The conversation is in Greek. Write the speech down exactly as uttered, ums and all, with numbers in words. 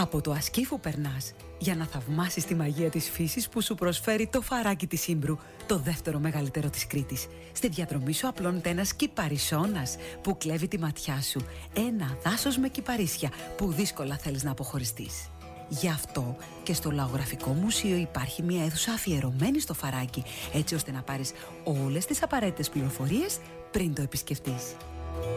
Από το Ασκήφου περνάς για να θαυμάσεις τη μαγεία της φύσης που σου προσφέρει το φαράκι της Ύμπρου, το δεύτερο μεγαλύτερο της Κρήτης. Στη διαδρομή σου απλώνεται ένας κυπαρισώνας που κλέβει τη ματιά σου. Ένα δάσος με κυπαρίσια που δύσκολα θέλεις να αποχωριστείς. Γι' αυτό και στο Λαογραφικό Μουσείο υπάρχει μια αίθουσα αφιερωμένη στο φαράκι, έτσι ώστε να πάρεις όλες τις απαραίτητες πληροφορίες πριν το επισκεφτείς.